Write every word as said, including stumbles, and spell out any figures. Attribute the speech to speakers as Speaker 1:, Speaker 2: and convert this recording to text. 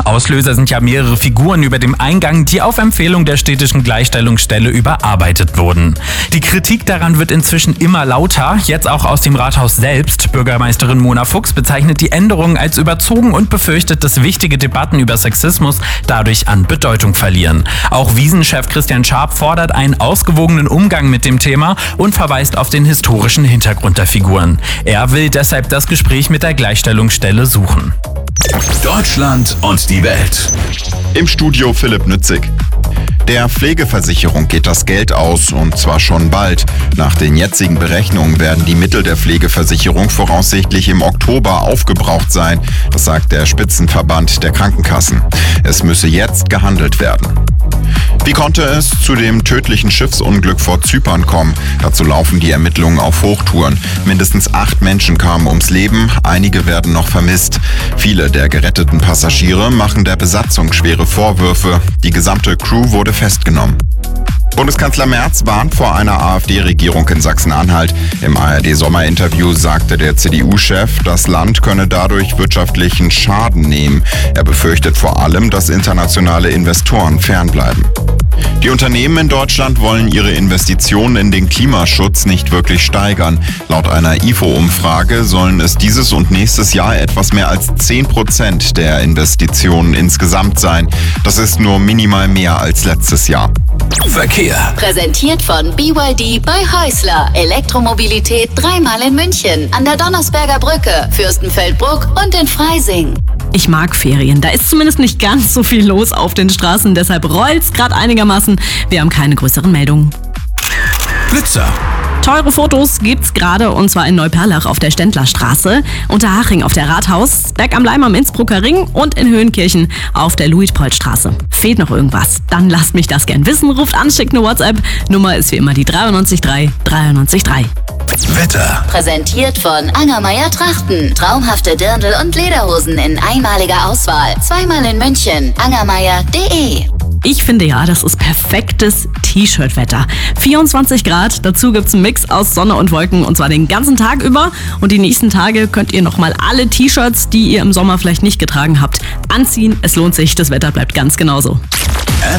Speaker 1: Auslöser sind ja mehrere Figuren über dem Eingang, die auf Empfehlung der städtischen Gleichstellungsstelle überarbeitet wurden. Die Kritik daran wird inzwischen immer lauter, jetzt auch aus dem Rathaus selbst. Bürgermeisterin Mona Fuchs bezeichnet die Änderungen als überzogen und befürchtet, dass wichtige Debatten über Sexismus dadurch an Bedeutung verlieren. Auch Wiesenchef Christian Scharp fordert einen ausgewogenen Umgang mit dem Thema und verweist auf den historischen Hintergrund der Figuren. Er will deshalb das Gespräch mit der Gleichstellungsstelle suchen.
Speaker 2: Deutschland und die Welt.
Speaker 3: Im Studio Philipp Nützig. Der Pflegeversicherung geht das Geld aus, und zwar schon bald. Nach den jetzigen Berechnungen werden die Mittel der Pflegeversicherung voraussichtlich im Oktober aufgebraucht sein. Das sagt der Spitzenverband der Krankenkassen. Es müsse jetzt gehandelt werden. Wie konnte es zu dem tödlichen Schiffsunglück vor Zypern kommen? Dazu laufen die Ermittlungen auf Hochtouren. Mindestens acht Menschen kamen ums Leben, einige werden noch vermisst. Viele der geretteten Passagiere machen der Besatzung schwere Vorwürfe. Die gesamte Crew wurde festgenommen. Bundeskanzler Merz warnt vor einer AfD-Regierung in Sachsen-Anhalt. Im A R D-Sommerinterview sagte der C D U-Chef, das Land könne dadurch wirtschaftlichen Schaden nehmen. Er befürchtet vor allem, dass internationale Investoren fernbleiben. Die Unternehmen in Deutschland wollen ihre Investitionen in den Klimaschutz nicht wirklich steigern. Laut einer I F O-Umfrage sollen es dieses und nächstes Jahr etwas mehr als zehn Prozent der Investitionen insgesamt sein. Das ist nur minimal mehr als letztes Jahr.
Speaker 2: Verkehr.
Speaker 4: Präsentiert von B Y D bei Häusler. Elektromobilität dreimal in München, an der Donnersberger Brücke, Fürstenfeldbruck und in Freising.
Speaker 5: Ich mag Ferien. Da ist zumindest nicht ganz so viel los auf den Straßen. Deshalb rollt's gerade einigermaßen. Wir haben keine größeren Meldungen.
Speaker 2: Blitzer.
Speaker 5: Teure Fotos gibt's gerade, und zwar in Neuperlach auf der Ständlerstraße, Unterhaching auf der Rathaus, Berg am Leim am Innsbrucker Ring und in Höhenkirchen auf der Luitpoldstraße. Fehlt noch irgendwas? Dann lasst mich das gern wissen. Ruft an, schickt eine WhatsApp. Nummer ist wie immer die dreiundneunzig drei dreiundneunzig drei.
Speaker 2: Wetter.
Speaker 4: Präsentiert von Angermeier Trachten. Traumhafte Dirndl und Lederhosen in einmaliger Auswahl. Zweimal in München. angermeier punkt de.
Speaker 5: Ich finde ja, das ist perfektes T-Shirt-Wetter. vierundzwanzig Grad, dazu gibt's einen Mix aus Sonne und Wolken, und zwar den ganzen Tag über. Und die nächsten Tage könnt ihr nochmal alle T-Shirts, die ihr im Sommer vielleicht nicht getragen habt, anziehen. Es lohnt sich, das Wetter bleibt ganz genauso.